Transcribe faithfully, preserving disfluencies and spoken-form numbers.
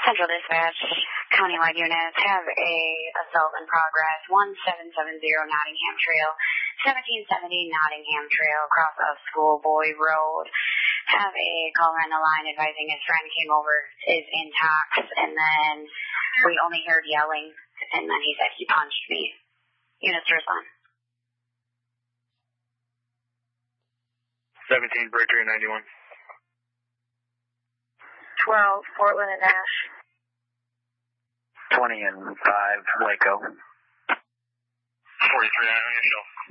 Central Dispatch, countywide units have a assault in progress, one seven seven zero Nottingham Trail, seventeen seventy Nottingham Trail, across of Schoolboy Road. Have a caller on the line advising his friend came over, is intox, and then we only heard yelling, and then he said he punched me. Units respond. seventeen, Breaker ninety-one. twelve, Portland and Nash. twenty and five, Waco. forty-three, nine on your shelf.